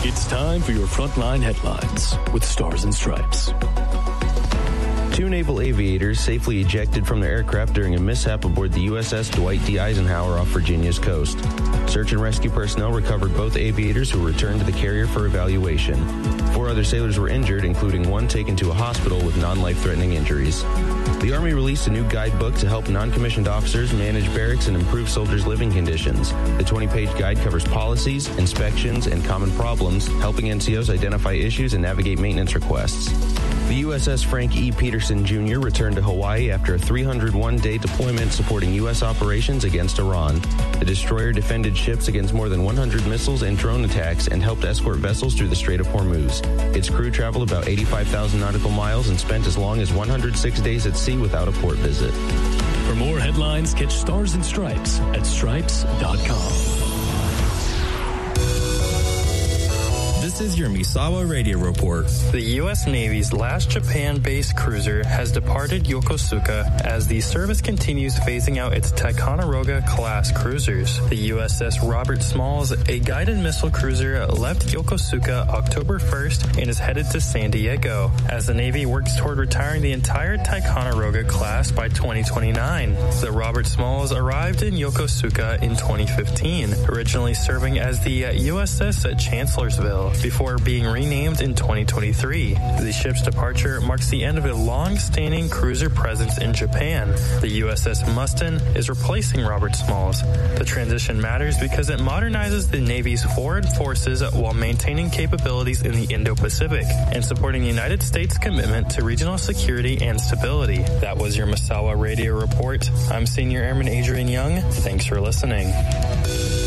It's time for your Frontline Headlines with Stars and Stripes. 2 naval aviators safely ejected from their aircraft during a mishap aboard the USS Dwight D. Eisenhower off Virginia's coast. Search and rescue personnel recovered both aviators who returned to the carrier for evaluation. 4 other sailors were injured, including 1 taken to a hospital with non-life-threatening injuries. The Army released a new guidebook to help non-commissioned officers manage barracks and improve soldiers' living conditions. The 20-page guide covers policies, inspections, and common problems, helping NCOs identify issues and navigate maintenance requests. The USS Frank E. Peterson Jr. returned to Hawaii after a 301-day deployment supporting U.S. operations against Iran. The destroyer defended ships against more than 100 missiles and drone attacks and helped escort vessels through the Strait of Hormuz. Its crew traveled about 85,000 nautical miles and spent as long as 106 days at sea without a port visit. For more headlines, catch Stars and Stripes at stripes.com. This is your Misawa Radio Report. The U.S. Navy's last Japan-based cruiser has departed Yokosuka as the service continues phasing out its Ticonderoga-class cruisers. The USS Robert Smalls, a guided missile cruiser, left Yokosuka October 1st and is headed to San Diego, as the Navy works toward retiring the entire Ticonderoga class by 2029. The Robert Smalls arrived in Yokosuka in 2015, originally serving as the USS Chancellorsville, before being renamed in 2023. The ship's departure marks the end of a long-standing cruiser presence in Japan. The USS Mustin is replacing Robert Smalls. The transition matters because it modernizes the Navy's forward forces while maintaining capabilities in the Indo-Pacific and supporting the United States' commitment to regional security and stability. That was your Misawa Radio Report. I'm Senior Airman Adrian Young. Thanks for listening.